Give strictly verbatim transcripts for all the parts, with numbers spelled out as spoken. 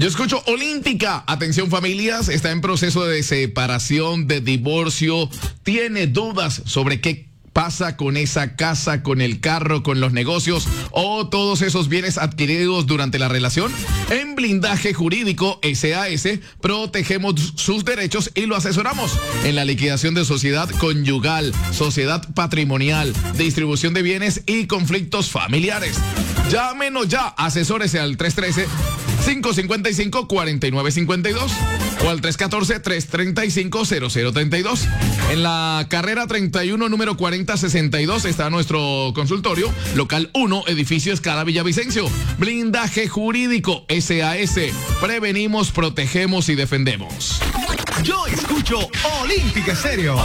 Yo escucho Olímpica. Atención familias, está en proceso de separación, de divorcio. Tiene dudas sobre qué pasa con esa casa, con el carro, con los negocios o todos esos bienes adquiridos durante la relación. En Blindaje Jurídico S A S protegemos sus derechos y lo asesoramos en la liquidación de sociedad conyugal, sociedad patrimonial, distribución de bienes y conflictos familiares. Llámenos ya, asesórese al tres uno tres, cinco cinco cinco, cuatro nueve cinco dos o al tres uno cuatro, tres tres cinco, cero cero tres dos. En la carrera treinta y uno, número cuarenta sesenta y dos está nuestro consultorio, local uno, edificio Escala Villavicencio. Blindaje Jurídico S A S. Prevenimos, protegemos y defendemos. Yo escucho Olímpica Estéreo.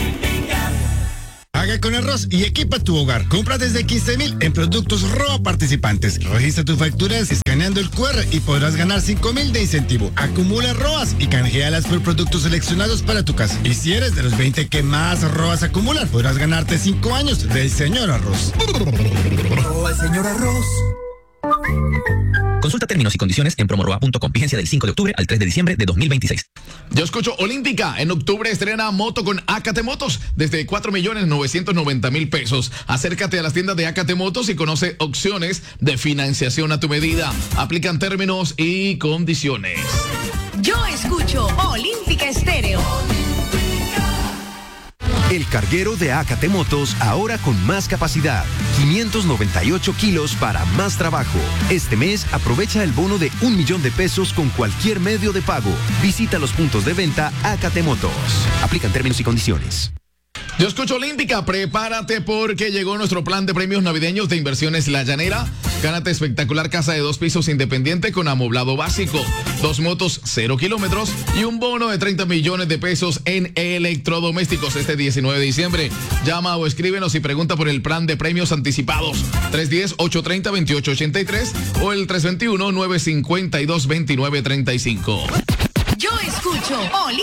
Haga con arroz y equipa tu hogar. Compra desde quince mil en productos Roa participantes. Registra tus facturas escaneando el cu erre y podrás ganar cinco mil de incentivo. Acumula Roas y canjealas por productos seleccionados para tu casa. Y si eres de los veinte que más Roas acumulan, podrás ganarte cinco años del señor Arroz. Roa el señor Arroz. Consulta términos y condiciones en promoroa punto com. Vigencia del cinco de octubre al tres de diciembre de dos mil veintiséis. Yo escucho Olímpica. En octubre estrena moto con Acate Motos desde cuatro millones novecientos noventa mil pesos. Acércate a las tiendas de Acate Motos y conoce opciones de financiación a tu medida. Aplican términos y condiciones. Yo escucho Olímpica Estéreo. El carguero de Acate Motos ahora con más capacidad, quinientos noventa y ocho kilos para más trabajo. Este mes aprovecha el bono de un millón de pesos con cualquier medio de pago. Visita los puntos de venta Acate Motos. Aplican términos y condiciones. Yo escucho Olímpica, prepárate porque llegó nuestro plan de premios navideños de Inversiones La Llanera. Gánate espectacular casa de dos pisos independiente con amoblado básico, dos motos cero kilómetros y un bono de treinta millones de pesos en electrodomésticos este diecinueve de diciembre. Llama o escríbenos y pregunta por el plan de premios anticipados tres uno cero, ocho tres cero, dos ocho ocho tres o el tres dos uno, nueve cinco dos, dos nueve tres cinco. Yo escucho Olímpica.